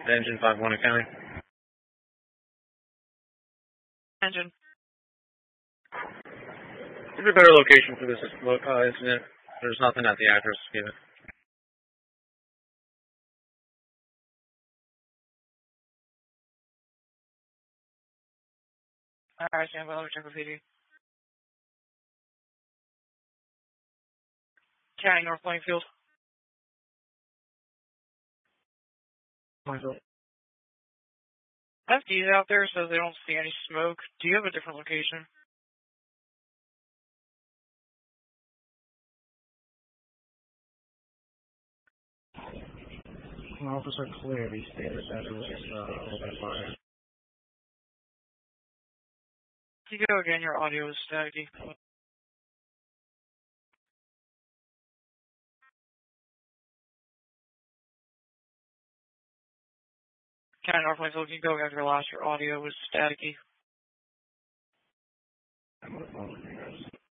Engine 5-1 County. Engine. Is there a better location for this incident? There's nothing at the address given. Alright, stand by. Let me check with PD. County, North Plainfield. Plainfield. FD's out there, so they don't see any smoke. Do you have a different location? Officer clearly stated that it was open fire. Can you go again? Your audio is staticky. County, North Plainfield. Can you go after last? Your audio was staticky.